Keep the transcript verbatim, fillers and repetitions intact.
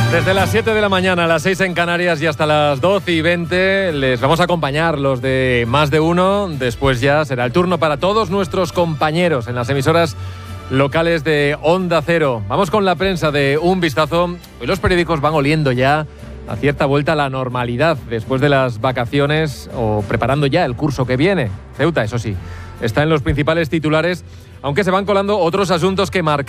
Desde las siete de la mañana a las seis en Canarias y hasta las doce y veinte les vamos a acompañar los de Más de Uno. Después ya será el turno para todos nuestros compañeros en las emisoras locales de Onda Cero. Vamos con la prensa de Un Vistazo. Hoy los periódicos van oliendo ya a cierta vuelta a la normalidad después de las vacaciones o preparando ya el curso que viene. Ceuta, eso sí, está en los principales titulares, aunque se van colando otros asuntos que marcan